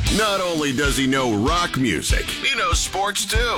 Not only does he know rock music, he knows sports too.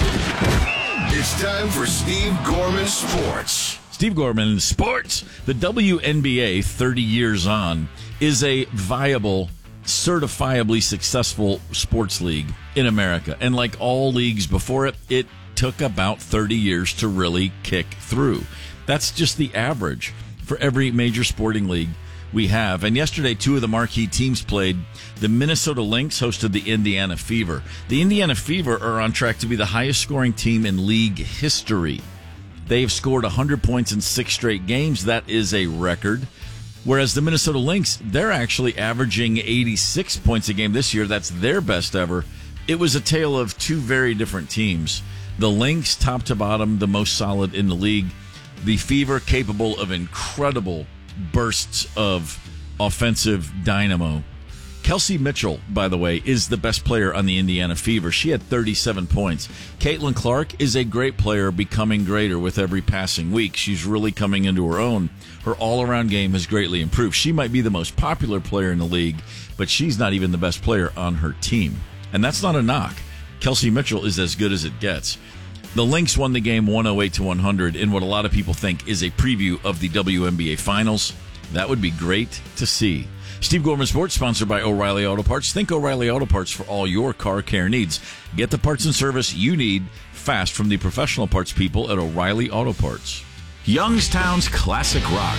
It's time for Steve Gorman Sports. Steve Gorman Sports. The WNBA, 30 years on, is a viable, certifiably successful sports league in America. And like all leagues before it, it took about 30 years to really kick through. That's just the average for every major sporting league we have. And yesterday, two of the marquee teams played. The Minnesota Lynx hosted the Indiana Fever. The Indiana Fever are on track to be the highest scoring team in league history. They've scored 100 points in 6 straight games. That is a record. Whereas the Minnesota Lynx, they're actually averaging 86 points a game this year. That's their best ever. It was a tale of two very different teams. The Lynx, top to bottom, the most solid in the league. The Fever, capable of incredible bursts of offensive dynamo. Kelsey Mitchell, by the way, is the best player on the Indiana Fever. She had 37 points. Caitlin Clark is a great player, becoming greater with every passing week. She's really coming into her own. Her all-around game has greatly improved. She might be the most popular player in the league, but she's not even the best player on her team. And that's not a knock. Kelsey Mitchell is as good as it gets. The Lynx won the game 108-100 in what a lot of people think is a preview of the WNBA Finals. That would be great to see. Steve Gorman Sports, sponsored by O'Reilly Auto Parts. Think O'Reilly Auto Parts for all your car care needs. Get the parts and service you need fast from the professional parts people at O'Reilly Auto Parts. Youngstown's Classic Rock,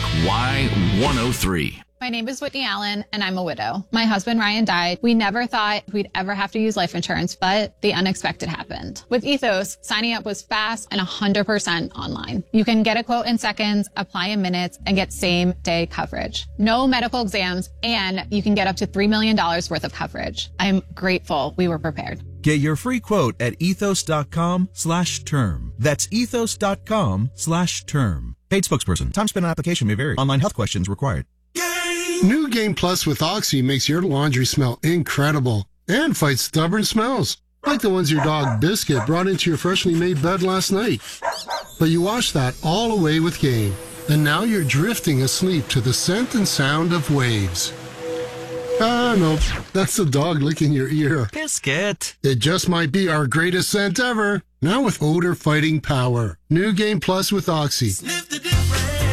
Y103. My name is Whitney Allen, and I'm a widow. My husband, Ryan, died. We never thought we'd ever have to use life insurance, but the unexpected happened. With Ethos, signing up was fast and 100% online. You can get a quote in seconds, apply in minutes, and get same-day coverage. No medical exams, and you can get up to $3 million worth of coverage. I'm grateful we were prepared. Get your free quote at ethos.com/term. That's ethos.com/term. Paid spokesperson. Time spent on application may vary. Online health questions required. New Game Plus with Oxy makes your laundry smell incredible and fights stubborn smells, like the ones your dog Biscuit brought into your freshly made bed last night. But you washed that all away with Game, and now you're drifting asleep to the scent and sound of waves. Ah, no, that's the dog licking your ear. Biscuit. It just might be our greatest scent ever. Now with odor-fighting power. New Game Plus with Oxy. Sniff the difference.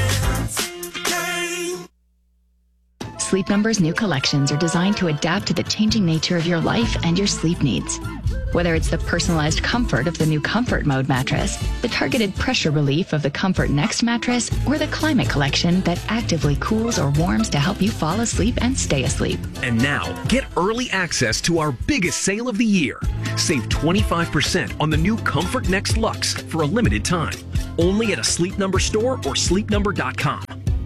Sleep Number's new collections are designed to adapt to the changing nature of your life and your sleep needs. Whether it's the personalized comfort of the new Comfort Mode mattress, the targeted pressure relief of the Comfort Next mattress, or the Climate Collection that actively cools or warms to help you fall asleep and stay asleep. And now, get early access to our biggest sale of the year. Save 25% on the new Comfort Next Luxe for a limited time. Only at a Sleep Number store or sleepnumber.com.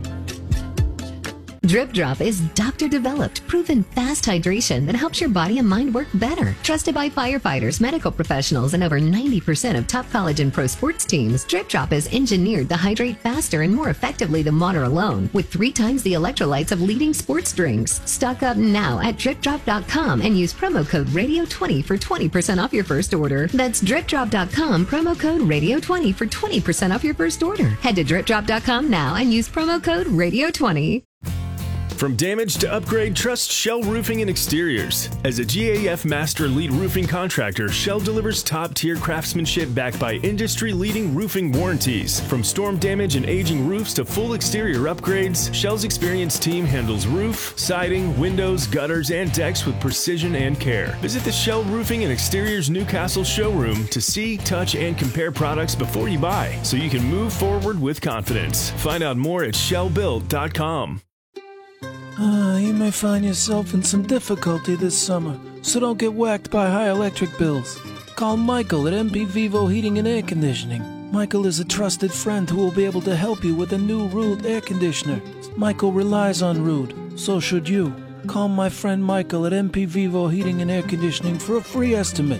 Drip Drop is doctor-developed, proven fast hydration that helps your body and mind work better. Trusted by firefighters, medical professionals, and over 90% of top college and pro sports teams, Drip Drop is engineered to hydrate faster and more effectively than water alone, with 3 times the electrolytes of leading sports drinks. Stock up now at DripDrop.com and use promo code Radio20 for 20% off your first order. That's DripDrop.com, promo code Radio20 for 20% off your first order. Head to DripDrop.com now and use promo code Radio20. From damage to upgrade, trust Shell Roofing and Exteriors. As a GAF Master Lead Roofing Contractor, Shell delivers top-tier craftsmanship backed by industry-leading roofing warranties. From storm damage and aging roofs to full exterior upgrades, Shell's experienced team handles roof, siding, windows, gutters, and decks with precision and care. Visit the Shell Roofing and Exteriors Newcastle showroom to see, touch, and compare products before you buy, so you can move forward with confidence. Find out more at shellbuilt.com. You may find yourself in some difficulty this summer, so don't get whacked by high electric bills. Call Michael at MP Vivo Heating and Air Conditioning. Michael is a trusted friend who will be able to help you with a new Rude air conditioner. Michael relies on Rude, so should you. Call my friend Michael at MP Vivo Heating and Air Conditioning for a free estimate,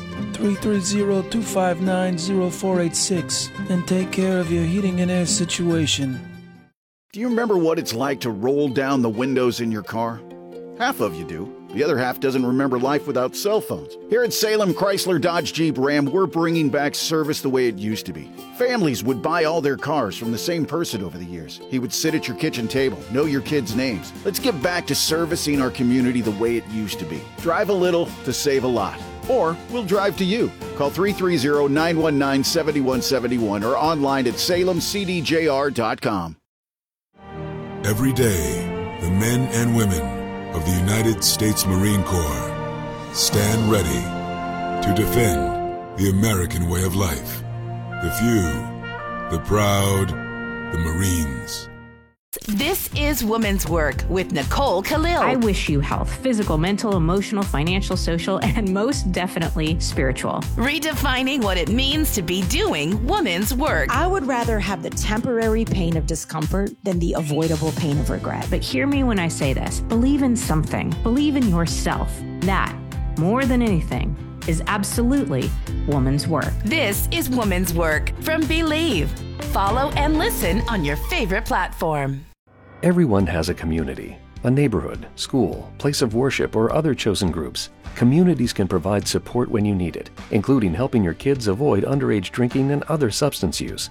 330-259-0486, and take care of your heating and air situation. Do you remember what it's like to roll down the windows in your car? Half of you do. The other half doesn't remember life without cell phones. Here at Salem Chrysler Dodge Jeep Ram, we're bringing back service the way it used to be. Families would buy all their cars from the same person over the years. He would sit at your kitchen table, know your kids' names. Let's get back to servicing our community the way it used to be. Drive a little to save a lot. Or we'll drive to you. Call 330-919-7171 or online at salemcdjr.com. Every day, the men and women of the United States Marine Corps stand ready to defend the American way of life. The few, the proud, the Marines. This is Women's Work with Nicole Khalil. I wish you health, physical, mental, emotional, financial, social, and most definitely spiritual. Redefining what it means to be doing women's work. I would rather have the temporary pain of discomfort than the avoidable pain of regret. But hear me when I say this. Believe in something. Believe in yourself. That, more than anything, is absolutely woman's work. This is Woman's Work from Believe. Follow and listen on your favorite platform. Everyone has a community, a neighborhood, school, place of worship, or other chosen groups. Communities can provide support when you need it, including helping your kids avoid underage drinking and other substance use.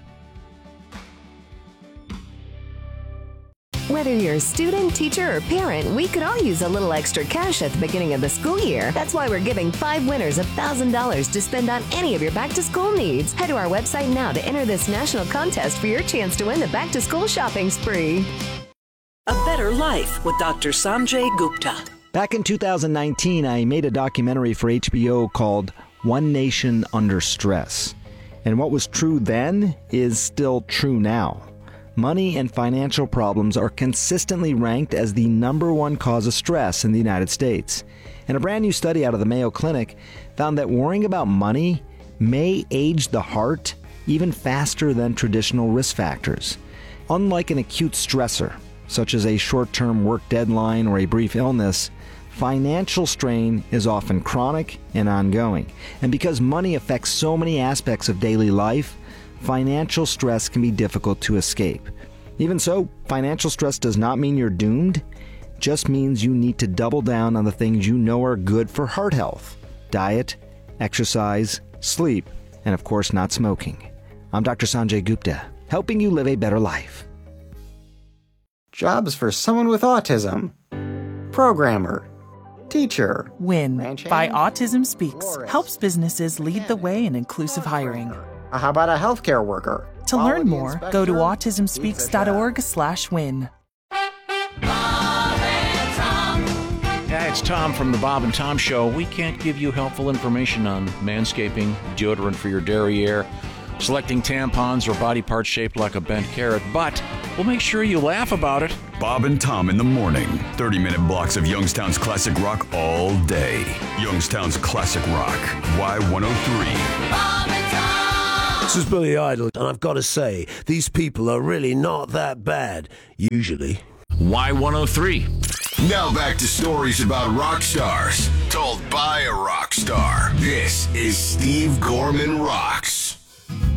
Whether you're a student, teacher, or parent, we could all use a little extra cash at the beginning of the school year. That's why we're giving 5 winners $1,000 to spend on any of your back-to-school needs. Head to our website now to enter this national contest for your chance to win the back-to-school shopping spree. A Better Life with Dr. Sanjay Gupta. Back in 2019, I made a documentary for HBO called One Nation Under Stress. And what was true then is still true now. Money and financial problems are consistently ranked as the #1 cause of stress in the United States. And a brand new study out of the Mayo Clinic found that worrying about money may age the heart even faster than traditional risk factors. Unlike an acute stressor, such as a short-term work deadline or a brief illness, financial strain is often chronic and ongoing. And because money affects so many aspects of daily life, financial stress can be difficult to escape. Even so, financial stress does not mean you're doomed. It just means you need to double down on the things you know are good for heart health: diet, exercise, sleep, and of course not smoking. I'm Dr. Sanjay Gupta, helping you live a better life. Jobs for someone with autism. Programmer. Teacher. WIN by Autism Speaks helps businesses lead the way in inclusive hiring. How about a healthcare worker? To learn more, go to autismspeaks.org/win. Hey, it's Tom from the Bob and Tom Show. We can't give you helpful information on manscaping, deodorant for your derriere, selecting tampons or body parts shaped like a bent carrot, but we'll make sure you laugh about it. Bob and Tom in the morning. 30-minute blocks of Youngstown's classic rock all day. Youngstown's classic rock. Y103. Bob and Tom. This is Billy Idol, and I've got to say, these people are really not that bad, usually. Y103. Now back to stories about rock stars, told by a rock star. This is Steve Gorman Rock.